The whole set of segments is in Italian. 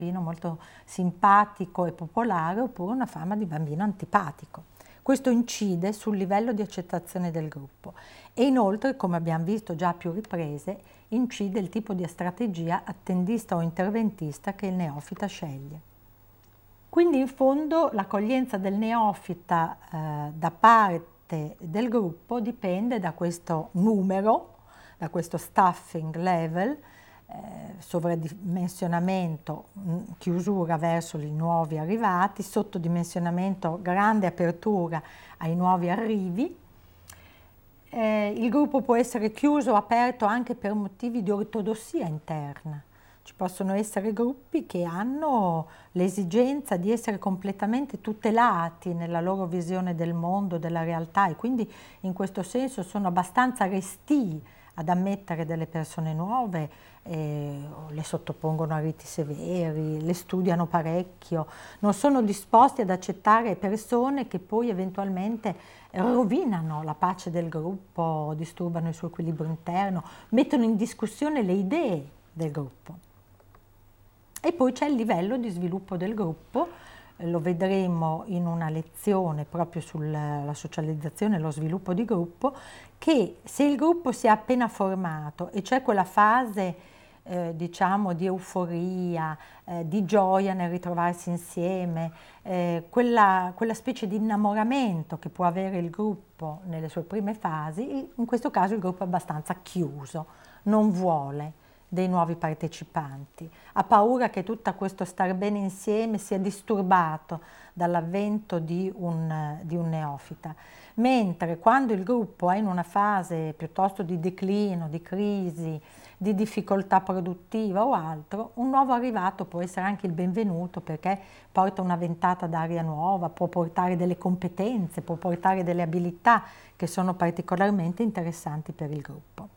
bambino molto simpatico e popolare oppure una fama di bambino antipatico. Questo incide sul livello di accettazione del gruppo e inoltre, come abbiamo visto già a più riprese, incide il tipo di strategia attendista o interventista che il neofita sceglie. Quindi in fondo l'accoglienza del neofita da parte del gruppo dipende da questo numero, da questo staffing level, sovradimensionamento, chiusura verso i nuovi arrivati, sottodimensionamento, grande apertura ai nuovi arrivi. Il gruppo può essere chiuso o aperto anche per motivi di ortodossia interna. Ci possono essere gruppi che hanno l'esigenza di essere completamente tutelati nella loro visione del mondo, della realtà, e quindi in questo senso sono abbastanza restii ad ammettere delle persone nuove, le sottopongono a riti severi, le studiano parecchio, non sono disposti ad accettare persone che poi eventualmente rovinano la pace del gruppo, disturbano il suo equilibrio interno, mettono in discussione le idee del gruppo. E poi c'è il livello di sviluppo del gruppo, lo vedremo in una lezione proprio sulla socializzazione e lo sviluppo di gruppo, che se il gruppo si è appena formato e c'è quella fase diciamo di euforia, di gioia nel ritrovarsi insieme, quella specie di innamoramento che può avere il gruppo nelle sue prime fasi, in questo caso il gruppo è abbastanza chiuso, non vuole dei nuovi partecipanti, ha paura che tutto questo star bene insieme sia disturbato dall'avvento di un neofita, mentre quando il gruppo è in una fase piuttosto di declino, di crisi, di difficoltà produttiva o altro, un nuovo arrivato può essere anche il benvenuto perché porta una ventata d'aria nuova, può portare delle competenze, può portare delle abilità che sono particolarmente interessanti per il gruppo.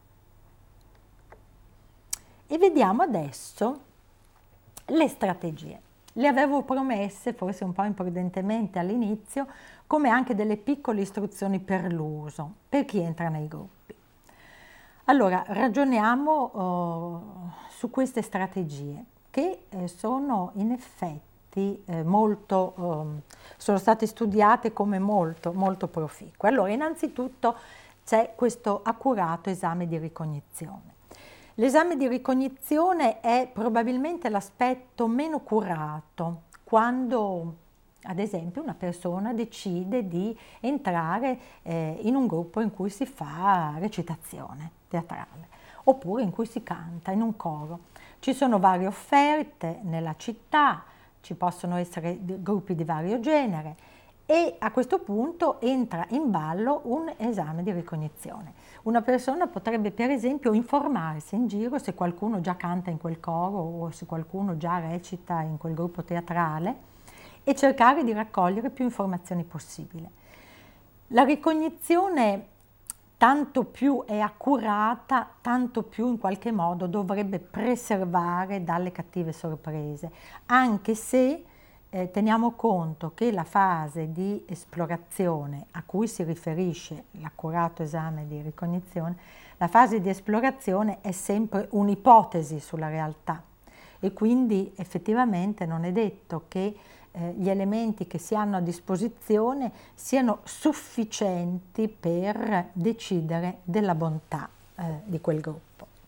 E vediamo adesso le strategie. Le avevo promesse, forse un po' imprudentemente all'inizio, come anche delle piccole istruzioni per l'uso, per chi entra nei gruppi. Allora, ragioniamo su queste strategie che sono in effetti sono state studiate come molto proficue. Allora, innanzitutto c'è questo accurato esame di ricognizione. L'esame di ricognizione è probabilmente l'aspetto meno curato quando, ad esempio, una persona decide di entrare in un gruppo in cui si fa recitazione teatrale oppure in cui si canta in un coro. Ci sono varie offerte nella città, ci possono essere gruppi di vario genere e a questo punto entra in ballo un esame di ricognizione. Una persona potrebbe per esempio informarsi in giro se qualcuno già canta in quel coro o se qualcuno già recita in quel gruppo teatrale e cercare di raccogliere più informazioni possibile. La ricognizione tanto più è accurata, tanto più in qualche modo dovrebbe preservare dalle cattive sorprese, anche se teniamo conto che la fase di esplorazione a cui si riferisce l'accurato esame di ricognizione, la fase di esplorazione è sempre un'ipotesi sulla realtà e quindi effettivamente non è detto che gli elementi che si hanno a disposizione siano sufficienti per decidere della bontà di quel gruppo.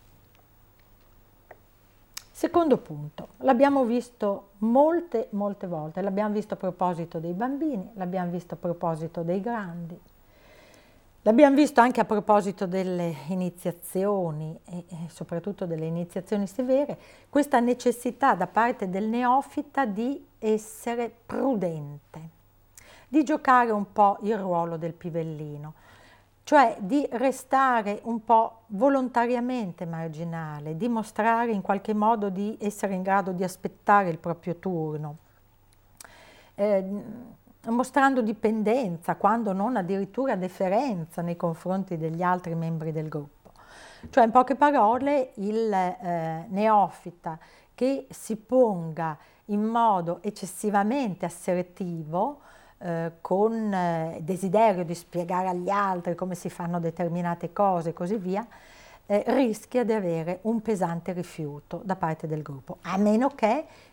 Secondo punto, l'abbiamo visto molte volte, l'abbiamo visto a proposito dei bambini, l'abbiamo visto a proposito dei grandi, l'abbiamo visto anche a proposito delle iniziazioni e soprattutto delle iniziazioni severe, questa necessità da parte del neofita di essere prudente, di giocare un po' il ruolo del pivellino, cioè di restare un po' volontariamente marginale, di mostrare in qualche modo di essere in grado di aspettare il proprio turno, mostrando dipendenza, quando non addirittura deferenza nei confronti degli altri membri del gruppo. Cioè, in poche parole, il neofita che si ponga in modo eccessivamente assertivo, con desiderio di spiegare agli altri come si fanno determinate cose e così via, rischia di avere un pesante rifiuto da parte del gruppo, a meno che